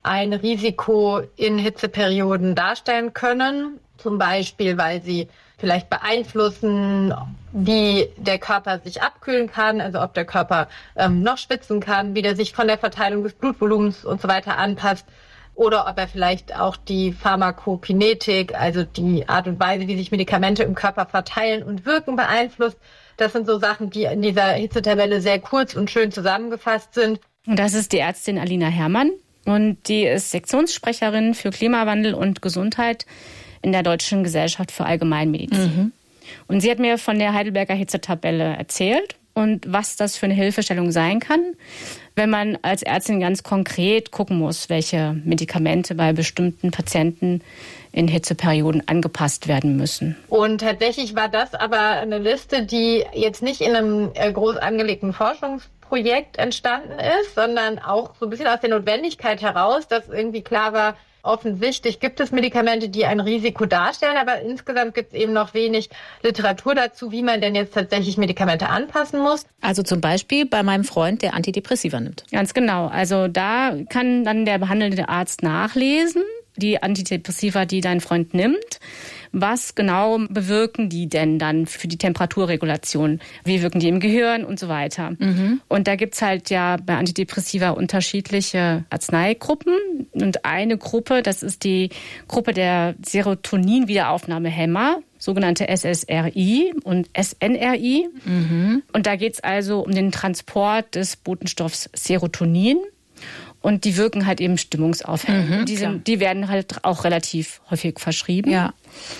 ein Risiko in Hitzeperioden darstellen können. Zum Beispiel, weil sie vielleicht beeinflussen, wie der Körper sich abkühlen kann, also ob der Körper noch schwitzen kann, wie der sich von der Verteilung des Blutvolumens und so weiter anpasst. Oder ob er vielleicht auch die Pharmakokinetik, also die Art und Weise, wie sich Medikamente im Körper verteilen und wirken, beeinflusst. Das sind so Sachen, die in dieser Hitzetabelle sehr kurz und schön zusammengefasst sind. Und das ist die Ärztin Alina Herrmann. Und die ist Sektionssprecherin für Klimawandel und Gesundheit in der Deutschen Gesellschaft für Allgemeinmedizin. Und sie hat mir von der Heidelberger Hitzetabelle erzählt und was das für eine Hilfestellung sein kann, wenn man als Ärztin ganz konkret gucken muss, welche Medikamente bei bestimmten Patienten in Hitzeperioden angepasst werden müssen. Und tatsächlich war das aber eine Liste, die jetzt nicht in einem groß angelegten Forschungsprojekt entstanden ist, sondern auch so ein bisschen aus der Notwendigkeit heraus, dass irgendwie klar war, offensichtlich gibt es Medikamente, die ein Risiko darstellen, aber insgesamt gibt es eben noch wenig Literatur dazu, wie man denn jetzt tatsächlich Medikamente anpassen muss. Also zum Beispiel bei meinem Freund, der Antidepressiva nimmt. Ganz genau. Also da kann dann der behandelnde Arzt nachlesen, die Antidepressiva, die dein Freund nimmt. Was genau bewirken die denn dann für die Temperaturregulation? Wie wirken die im Gehirn und so weiter? Und da gibt's halt ja bei Antidepressiva unterschiedliche Arzneigruppen. Und eine Gruppe, das ist die Gruppe der Serotonin-Wiederaufnahmehämmer, sogenannte SSRI und SNRI. Und da geht's also um den Transport des Botenstoffs Serotonin. Und die wirken halt eben stimmungsaufhellend. Die werden halt auch relativ häufig verschrieben. Ja.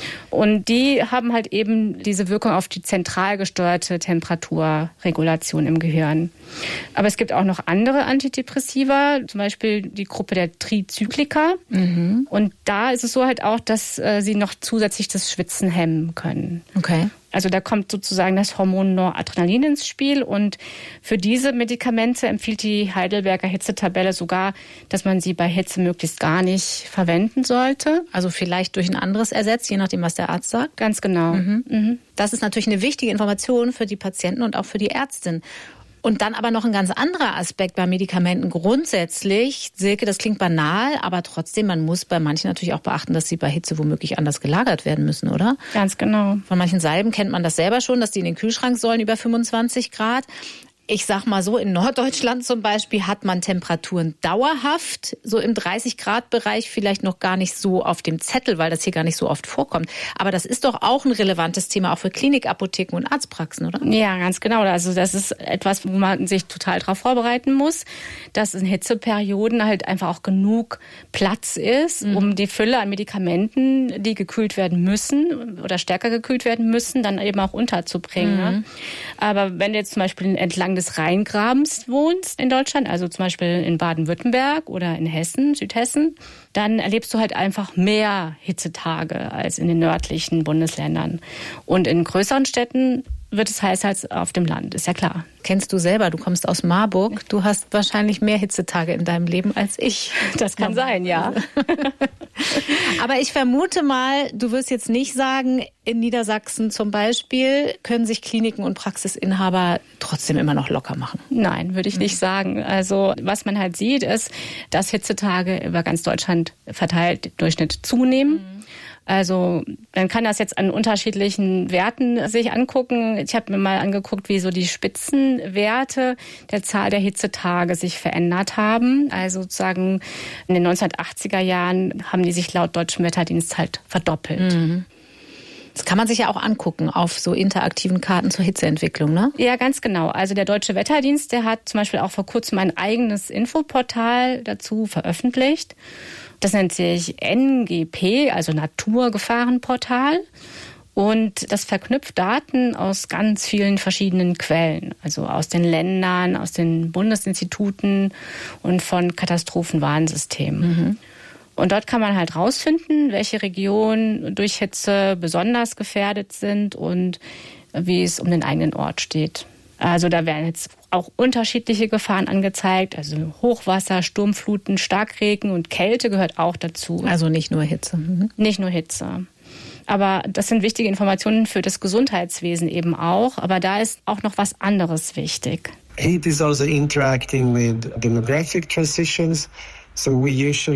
Und die haben halt eben diese Wirkung auf die zentral gesteuerte Temperaturregulation im Gehirn. Aber es gibt auch noch andere Antidepressiva, zum Beispiel die Gruppe der Trizyklika. Und da ist es so halt auch, dass sie noch zusätzlich das Schwitzen hemmen können. Okay. Also da kommt sozusagen das Hormon Noradrenalin ins Spiel und für diese Medikamente empfiehlt die Heidelberger Hitzetabelle sogar, dass man sie bei Hitze möglichst gar nicht verwenden sollte. Also vielleicht durch ein anderes ersetzt, je nachdem, was der Arzt sagt. Ganz genau. Das ist natürlich eine wichtige Information für die Patienten und auch für die Ärztin. Und dann aber noch ein ganz anderer Aspekt bei Medikamenten grundsätzlich. Silke, das klingt banal, aber trotzdem, man muss bei manchen natürlich auch beachten, dass sie bei Hitze womöglich anders gelagert werden müssen, oder? Ganz genau. Von manchen Salben kennt man das selber schon, dass die in den Kühlschrank sollen über 25 Grad. Ich sag mal so, in Norddeutschland zum Beispiel hat man Temperaturen dauerhaft, so im 30-Grad-Bereich vielleicht noch gar nicht so auf dem Zettel, weil das hier gar nicht so oft vorkommt. Aber das ist doch auch ein relevantes Thema, auch für Klinikapotheken und Arztpraxen, oder? Ja, ganz genau. Also das ist etwas, wo man sich total darauf vorbereiten muss, dass in Hitzeperioden halt einfach auch genug Platz ist, um die Fülle an Medikamenten, die gekühlt werden müssen oder stärker gekühlt werden müssen, dann eben auch unterzubringen. Aber wenn du jetzt zum Beispiel entlang des Rheingrabens wohnst in Deutschland, also zum Beispiel in Baden-Württemberg oder in Hessen, Südhessen, dann erlebst du halt einfach mehr Hitzetage als in den nördlichen Bundesländern. Und in größeren Städten wird es heißer als auf dem Land, ist ja klar. Kennst du selber, du kommst aus Marburg, du hast wahrscheinlich mehr Hitzetage in deinem Leben als ich. Das kann sein, ja. Aber ich vermute mal, du wirst jetzt nicht sagen, in Niedersachsen zum Beispiel können sich Kliniken und Praxisinhaber trotzdem immer noch locker machen. Nein, würde ich nicht sagen. Also was man halt sieht, ist, dass Hitzetage über ganz Deutschland verteilt im Durchschnitt zunehmen. Also man kann das jetzt an unterschiedlichen Werten sich angucken. Ich habe mir mal angeguckt, wie so die Spitzenwerte der Zahl der Hitzetage sich verändert haben. Also sozusagen in den 1980er Jahren haben die sich laut Deutschem Wetterdienst halt verdoppelt. Das kann man sich ja auch angucken auf so interaktiven Karten zur Hitzeentwicklung, ne? Ja, ganz genau. Also der Deutsche Wetterdienst, der hat zum Beispiel auch vor kurzem ein eigenes Infoportal dazu veröffentlicht. Das nennt sich NGP, also Naturgefahrenportal. Und das verknüpft Daten aus ganz vielen verschiedenen Quellen. Also aus den Ländern, aus den Bundesinstituten und von Katastrophenwarnsystemen. Und dort kann man halt rausfinden, welche Regionen durch Hitze besonders gefährdet sind und wie es um den eigenen Ort steht. Also da werden jetzt auch unterschiedliche Gefahren angezeigt. Also Hochwasser, Sturmfluten, Starkregen und Kälte gehört auch dazu. Also nicht nur Hitze. Nicht nur Hitze. Aber das sind wichtige Informationen für das Gesundheitswesen eben auch. Aber da ist auch noch was anderes wichtig. Heat is also interacting with demographic transitions. So we usually